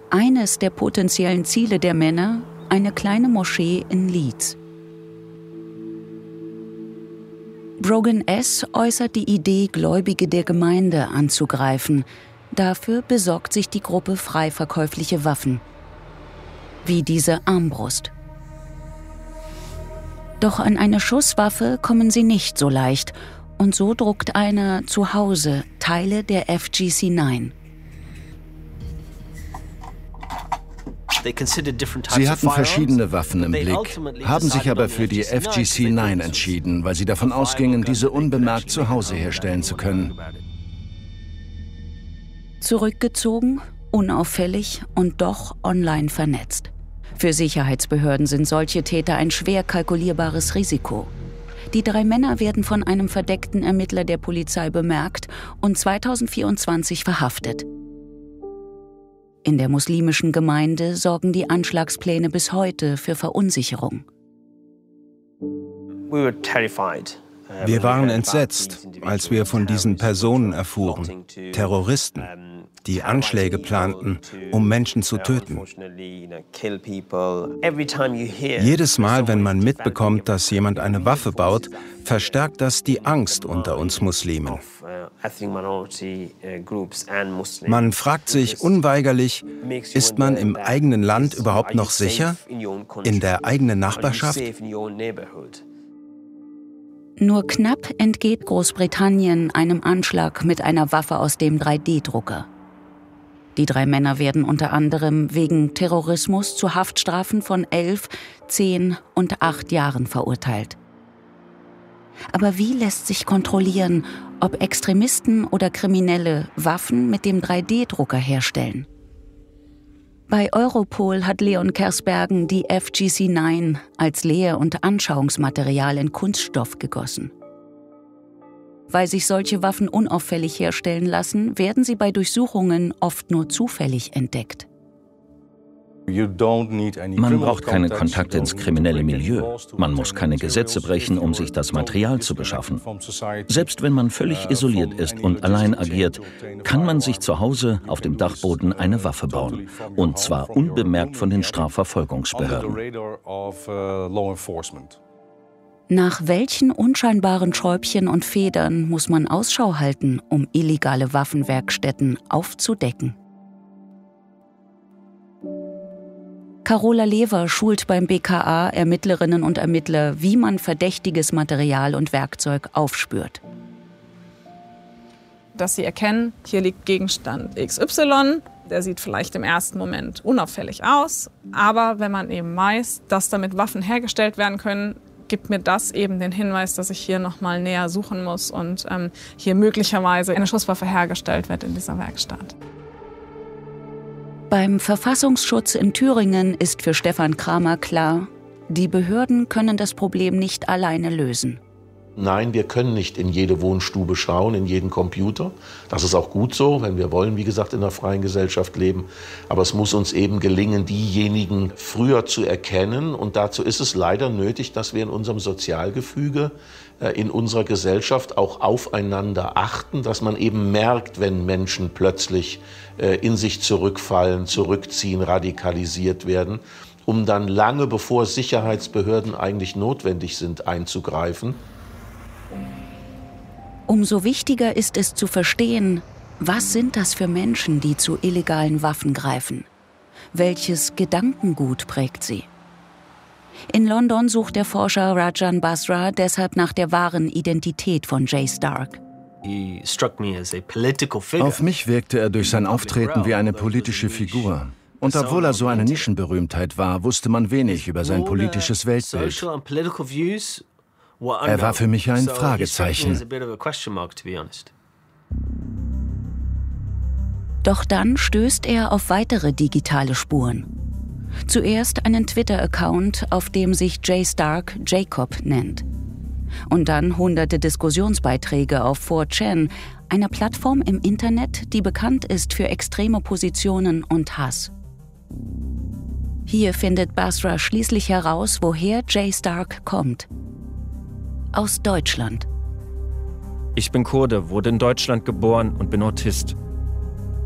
Eines der potenziellen Ziele der Männer, eine kleine Moschee in Leeds. Brogan S. äußert die Idee, Gläubige der Gemeinde anzugreifen. Dafür besorgt sich die Gruppe frei verkäufliche Waffen. Wie diese Armbrust. Doch an eine Schusswaffe kommen sie nicht so leicht. Und so druckt einer zu Hause Teile der FGC-9. Sie hatten verschiedene Waffen im Blick, haben sich aber für die FGC-9 entschieden, weil sie davon ausgingen, diese unbemerkt zu Hause herstellen zu können. Zurückgezogen, unauffällig und doch online vernetzt. Für Sicherheitsbehörden sind solche Täter ein schwer kalkulierbares Risiko. Die 3 Männer werden von einem verdeckten Ermittler der Polizei bemerkt und 2024 verhaftet. In der muslimischen Gemeinde sorgen die Anschlagspläne bis heute für Verunsicherung. Wir waren entsetzt, als wir von diesen Personen erfuhren, Terroristen, die Anschläge planten, um Menschen zu töten. Jedes Mal, wenn man mitbekommt, dass jemand eine Waffe baut, verstärkt das die Angst unter uns Muslimen. Man fragt sich unweigerlich, ist man im eigenen Land überhaupt noch sicher? In der eigenen Nachbarschaft? Nur knapp entgeht Großbritannien einem Anschlag mit einer Waffe aus dem 3D-Drucker. Die 3 Männer werden unter anderem wegen Terrorismus zu Haftstrafen von 11, 10 und 8 Jahren verurteilt. Aber wie lässt sich kontrollieren, ob Extremisten oder Kriminelle Waffen mit dem 3D-Drucker herstellen? Bei Europol hat Leon Kersbergen die FGC-9 als Lehr- und Anschauungsmaterial in Kunststoff gegossen. Weil sich solche Waffen unauffällig herstellen lassen, werden sie bei Durchsuchungen oft nur zufällig entdeckt. Man braucht keine Kontakte ins kriminelle Milieu. Man muss keine Gesetze brechen, um sich das Material zu beschaffen. Selbst wenn man völlig isoliert ist und allein agiert, kann man sich zu Hause auf dem Dachboden eine Waffe bauen. Und zwar unbemerkt von den Strafverfolgungsbehörden. Nach welchen unscheinbaren Schräubchen und Federn muss man Ausschau halten, um illegale Waffenwerkstätten aufzudecken? Carola Lewer schult beim BKA Ermittlerinnen und Ermittler, wie man verdächtiges Material und Werkzeug aufspürt. Dass sie erkennen, hier liegt Gegenstand XY, der sieht vielleicht im ersten Moment unauffällig aus, aber wenn man eben weiß, dass damit Waffen hergestellt werden können, gibt mir das eben den Hinweis, dass ich hier nochmal näher suchen muss und hier möglicherweise eine Schusswaffe hergestellt wird in dieser Werkstatt. Beim Verfassungsschutz in Thüringen ist für Stefan Kramer klar, die Behörden können das Problem nicht alleine lösen. Nein, wir können nicht in jede Wohnstube schauen, in jeden Computer. Das ist auch gut so, wenn wir wollen, wie gesagt, in einer freien Gesellschaft leben. Aber es muss uns eben gelingen, diejenigen früher zu erkennen. Und dazu ist es leider nötig, dass wir in unserem Sozialgefüge, in unserer Gesellschaft auch aufeinander achten, dass man eben merkt, wenn Menschen plötzlich in sich zurückfallen, zurückziehen, radikalisiert werden, um dann lange bevor Sicherheitsbehörden eigentlich notwendig sind, einzugreifen. Umso wichtiger ist es zu verstehen, was sind das für Menschen, die zu illegalen Waffen greifen? Welches Gedankengut prägt sie? In London sucht der Forscher Rajan Basra deshalb nach der wahren Identität von Jay Stark. Auf mich wirkte er durch sein Auftreten wie eine politische Figur. Und obwohl er so eine Nischenberühmtheit war, wusste man wenig über sein politisches Weltbild. Er war für mich ein Fragezeichen. Doch dann stößt er auf weitere digitale Spuren. Zuerst einen Twitter-Account, auf dem sich Jay Stark Jacob nennt. Und dann hunderte Diskussionsbeiträge auf 4chan, einer Plattform im Internet, die bekannt ist für extreme Positionen und Hass. Hier findet Basra schließlich heraus, woher Jay Stark kommt. Aus Deutschland. Ich bin Kurde, wurde in Deutschland geboren und bin Autist.